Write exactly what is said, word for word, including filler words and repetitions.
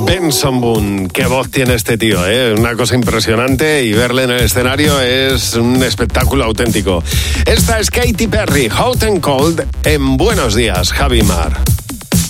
Benson Boone, qué voz tiene este tío, ¿eh? Una cosa impresionante y verle en el escenario es un espectáculo auténtico. Esta es Katy Perry, Hot and Cold, en Buenos Días, Javi Mar.